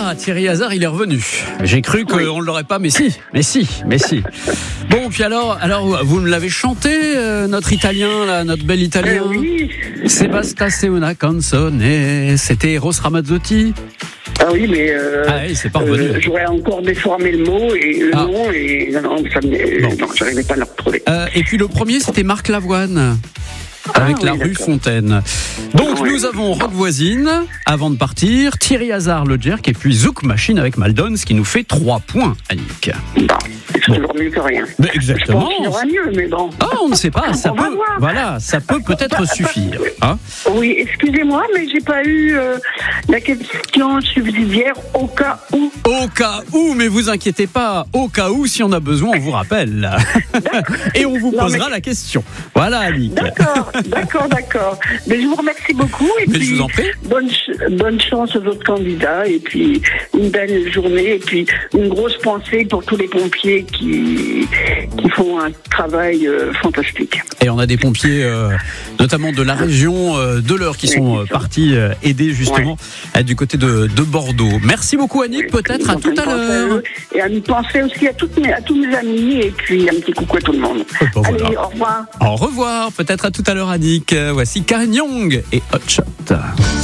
Ah, Thierry Hazard, il est revenu. J'ai cru qu'on ne l'aurait pas, mais si. Bon, puis alors, vous me l'avez chanté, notre Italien, là, notre bel Italien. Oui. Sebasta una canzone. C'était Eros Ramazzotti. Ah oui, mais c'est pas revenu. j'aurais encore déformé le mot et le nom, et non, j'arrivais pas à le retrouver. Et puis le premier, c'était Marc Lavoine. Avec la rue Fontaine. Donc nous avons Rock Voisine avant de partir, Thierry Hazard, le Jerk, et puis Zouk Machine avec Maldon, ce qui nous fait 3 points, Annick. Bon, c'est toujours mieux que rien. Mais exactement. Je pense qu'il y aura mieux, mais bon. Ah, on ne sait pas, ça On va peut. voir. Voilà, ça peut peut-être suffire. Hein. Oui, excusez-moi, mais j'ai pas eu la question subsidiaire au cas où. Au cas où, mais vous inquiétez pas, au cas où, si on a besoin, on vous rappelle. Et on vous posera la question. Voilà, Annick. D'accord. Mais je vous remercie beaucoup. Et mais puis, je vous en prie. Bonne chance aux autres candidats. Et puis, une belle journée. Et puis, une grosse pensée pour tous les pompiers qui font un travail fantastique. Et on a des pompiers, notamment de la région de l'Eure, qui sont partis aider justement du côté de Bordeaux. Merci beaucoup, Annick. Peut-être à tout à l'heure. Et à nous penser aussi à tous mes amis. Et puis, un petit coucou à tout le monde. Allez, voilà. au revoir. Au revoir. Peut-être à tout à l'heure, Annick. Voici Karen Young et Hot Shot.